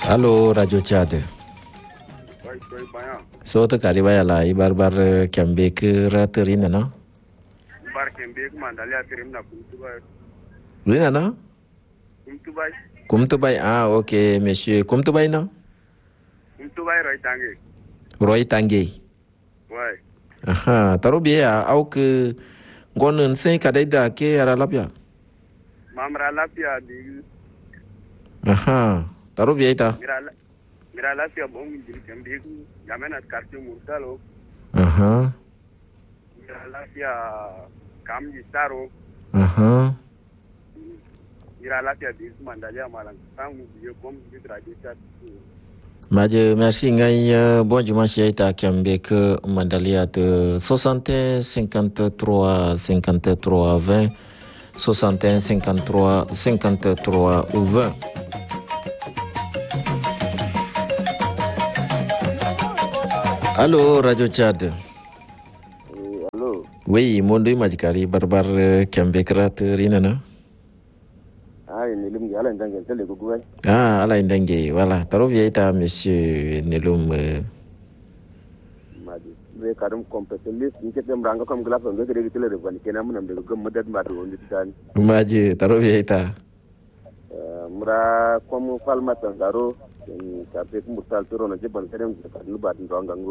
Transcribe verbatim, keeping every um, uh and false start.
Allo Radio Chad. So to kali baya la ibar bar kembe ke raterina no? Bar kembe ku mandalia tirim na kumtu bay. Lina no? Kumtu bay. Kumtu bay ah ok monsieur kumtu bay no? Kumtu bay Roy Tanguay. Roy Tanguay. Ouais. Aha, taro biya au ke gonen sen kadaida ke ara lapia. Mamra lapia di. Aha, taro biya ita. Mira mira lapia bong di kembe ku yamena quartier Murtalo. Aha. Mira lapia kam di Taro. Aha. Mira lapia di mandalia malang sangu biyo kom di Radio Chat. Maje merci ngai bon dimanche ita kembe ke mandalia de soixante cinquante-trois cinquante-trois vingt soixante et un cinquante-trois cinquante-trois vingt. Allô Radio Chad. Oui, allô. Oui, mondo majikari barbar kembe krat rinana. Ah, Nilum ya ala ndange tele ko guwai. Ah, ala ndange voilà. Taro vieta monsieur Nilum. Madi. Be kadum compétent ni ke dem ranga kam glaf ngi de tele de ban kenam nam de gum madat ma do ndi tan. Maji taro vieta. Mura kom falma tangaro ni ka pe mutal toro na jeban kadem ka nu bat ndonga